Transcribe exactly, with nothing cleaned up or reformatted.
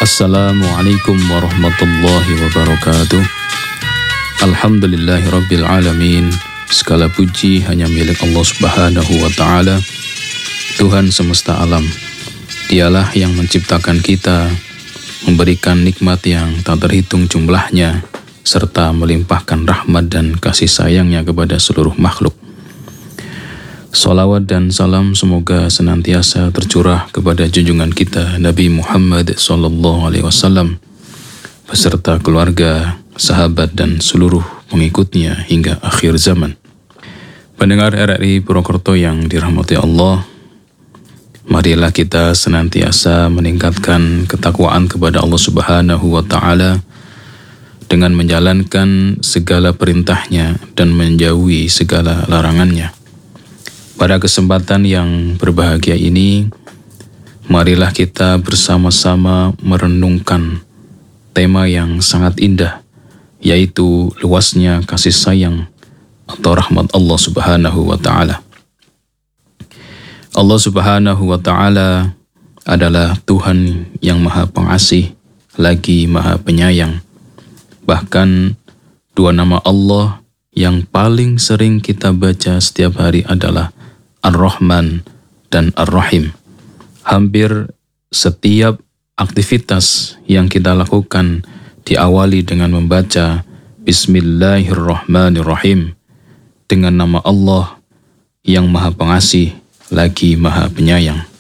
Assalamualaikum warahmatullahi wabarakatuh. Alhamdulillahi rabbil alamin. Segala puji hanya milik Allah subhanahu wa ta'ala, Tuhan semesta alam. Dialah yang menciptakan kita, memberikan nikmat yang tak terhitung jumlahnya, serta melimpahkan rahmat dan kasih sayangnya kepada seluruh makhluk. Salawat dan salam semoga senantiasa tercurah kepada junjungan kita Nabi Muhammad sallallahu alaihi wasallam beserta keluarga, sahabat dan seluruh pengikutnya hingga akhir zaman. Pendengar R R I Purwokerto yang dirahmati Allah, marilah kita senantiasa meningkatkan ketakwaan kepada Allah Subhanahu wa ta'ala dengan menjalankan segala perintahnya dan menjauhi segala larangannya. Pada kesempatan yang berbahagia ini, marilah kita bersama-sama merenungkan tema yang sangat indah, yaitu luasnya kasih sayang atau rahmat Allah Subhanahu wa ta'ala. Allah Subhanahu wa ta'ala adalah Tuhan yang Maha Pengasih lagi Maha Penyayang. Bahkan dua nama Allah yang paling sering kita baca setiap hari adalah Ar-Rahman dan Ar-Rahim. Hampir setiap aktivitas yang kita lakukan diawali dengan membaca Bismillahirrahmanirrahim, dengan nama Allah yang Maha Pengasih lagi Maha Penyayang.